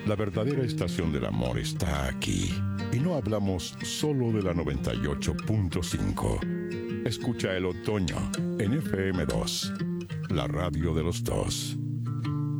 La verdadera estación del amor está aquí. Y no hablamos solo de la 98.5. Escucha el otoño en FM2, la radio de los dos.